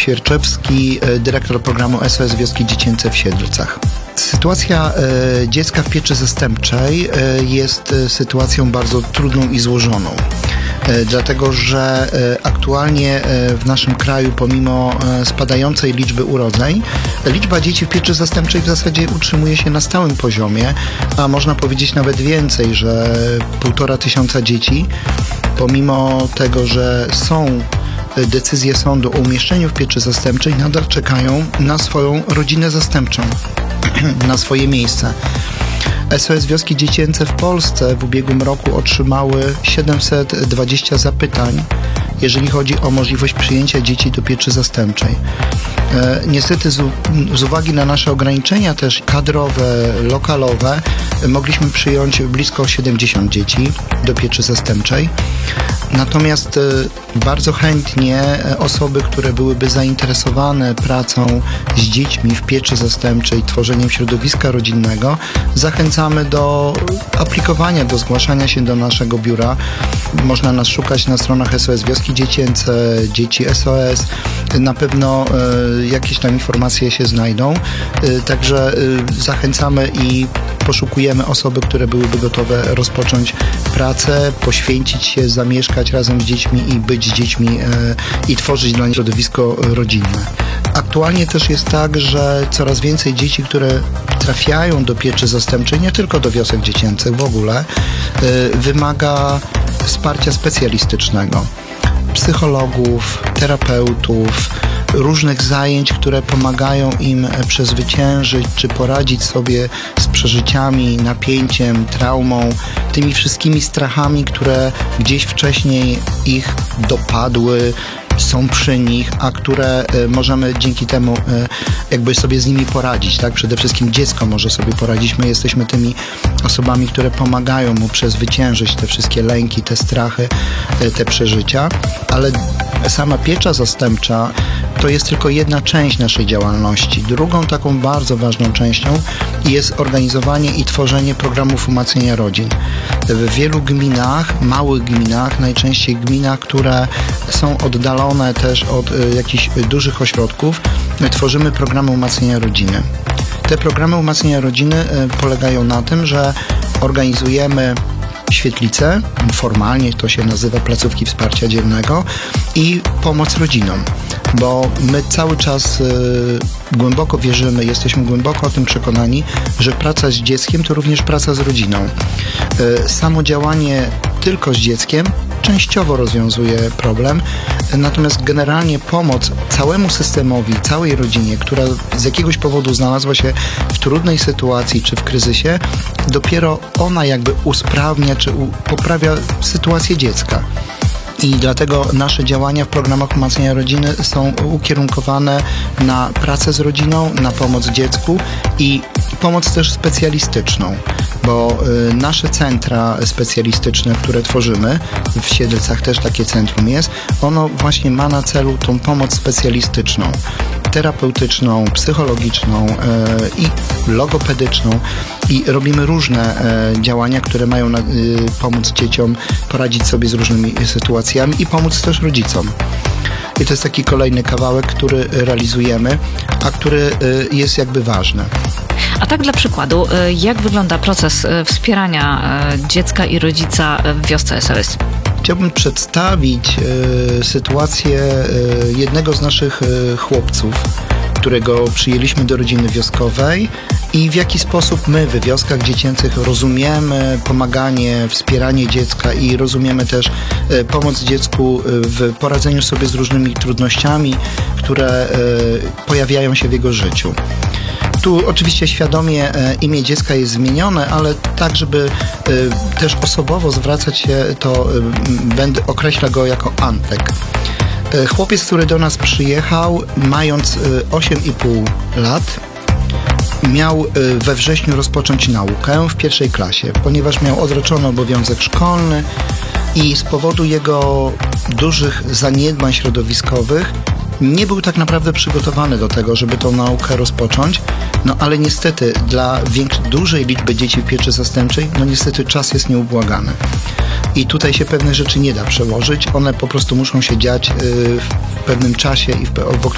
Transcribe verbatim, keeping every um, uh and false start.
Świerczewski, dyrektor programu S O S Wioski Dziecięce w Siedlcach. Sytuacja e, dziecka w pieczy zastępczej e, jest e, sytuacją bardzo trudną i złożoną. E, dlatego, że e, aktualnie e, w naszym kraju, pomimo e, spadającej liczby urodzeń, liczba dzieci w pieczy zastępczej w zasadzie utrzymuje się na stałym poziomie, a można powiedzieć nawet więcej, że półtora tysiąca dzieci, pomimo tego, że są decyzje sądu o umieszczeniu w pieczy zastępczej, nadal czekają na swoją rodzinę zastępczą, na swoje miejsce. S O S Wioski Dziecięce w Polsce w ubiegłym roku otrzymały siedemset dwadzieścia zapytań, jeżeli chodzi o możliwość przyjęcia dzieci do pieczy zastępczej. E, niestety z, z uwagi na nasze ograniczenia też kadrowe, lokalowe, mogliśmy przyjąć blisko siedemdziesiąt dzieci do pieczy zastępczej. Natomiast e, bardzo chętnie osoby, które byłyby zainteresowane pracą z dziećmi w pieczy zastępczej, tworzeniem środowiska rodzinnego, zachęcamy do aplikowania, do zgłaszania się do naszego biura. Można nas szukać na stronach S O S Wioski Dziecięce, Dzieci S O S. Na pewno e, jakieś tam informacje się znajdą. E, także e, zachęcamy i poszukujemy osoby, które byłyby gotowe rozpocząć pracę, poświęcić się, zamieszkać razem z dziećmi i być z dziećmi e, i tworzyć dla nich środowisko rodzinne. Aktualnie też jest tak, że coraz więcej dzieci, które trafiają do pieczy zastępczej, nie tylko do wiosek dziecięcych w ogóle, e, wymaga wsparcia specjalistycznego. Psychologów, terapeutów, różnych zajęć, które pomagają im przezwyciężyć czy poradzić sobie z przeżyciami, napięciem, traumą, tymi wszystkimi strachami, które gdzieś wcześniej ich dopadły, są przy nich, a które y, możemy dzięki temu y, jakby sobie z nimi poradzić, tak? Przede wszystkim dziecko może sobie poradzić. My jesteśmy tymi osobami, które pomagają mu przezwyciężyć te wszystkie lęki, te strachy, y, te przeżycia, ale sama piecza zastępcza to jest tylko jedna część naszej działalności. Drugą taką bardzo ważną częścią jest organizowanie i tworzenie programów umacniania rodzin. W wielu gminach, małych gminach, najczęściej gminach, które są oddalone też od y, jakichś dużych ośrodków, y, tworzymy programy umacniania rodziny. Te programy umacniania rodziny y, polegają na tym, że organizujemy świetlice, formalnie to się nazywa placówki wsparcia dziennego, i pomoc rodzinom, bo my cały czas y, głęboko wierzymy, jesteśmy głęboko o tym przekonani, że praca z dzieckiem to również praca z rodziną. Y, samo działanie tylko z dzieckiem częściowo rozwiązuje problem, natomiast generalnie pomoc całemu systemowi, całej rodzinie, która z jakiegoś powodu znalazła się w trudnej sytuacji czy w kryzysie, dopiero ona jakby usprawnia czy u- poprawia sytuację dziecka. I dlatego nasze działania w programach umacniania rodziny są ukierunkowane na pracę z rodziną, na pomoc dziecku i pomoc też specjalistyczną, bo y, nasze centra specjalistyczne, które tworzymy, w Siedlcach też takie centrum jest, ono właśnie ma na celu tą pomoc specjalistyczną, terapeutyczną, psychologiczną y, i logopedyczną, i robimy różne y, działania, które mają na, y, pomóc dzieciom poradzić sobie z różnymi sytuacjami i pomóc też rodzicom. I to jest taki kolejny kawałek, który realizujemy, a który y, jest jakby ważny. A tak dla przykładu, jak wygląda proces wspierania dziecka i rodzica w wiosce S O S? Chciałbym przedstawić y, sytuację y, jednego z naszych y, chłopców, którego przyjęliśmy do rodziny wioskowej, i w jaki sposób my w wioskach dziecięcych rozumiemy pomaganie, wspieranie dziecka i rozumiemy też y, pomoc dziecku w poradzeniu sobie z różnymi trudnościami, które y, pojawiają się w jego życiu. Tu oczywiście świadomie e, imię dziecka jest zmienione, ale tak, żeby e, też osobowo zwracać się, to e, będę określał go jako Antek. E, chłopiec, który do nas przyjechał, mając e, osiem i pół lat, miał e, we wrześniu rozpocząć naukę w pierwszej klasie, ponieważ miał odroczony obowiązek szkolny i z powodu jego dużych zaniedbań środowiskowych nie był tak naprawdę przygotowany do tego, żeby tą naukę rozpocząć, no ale niestety dla większej, dużej liczby dzieci w pieczy zastępczej, no niestety czas jest nieubłagany. I tutaj się pewne rzeczy nie da przełożyć, one po prostu muszą się dziać y, w pewnym czasie i w, w okresie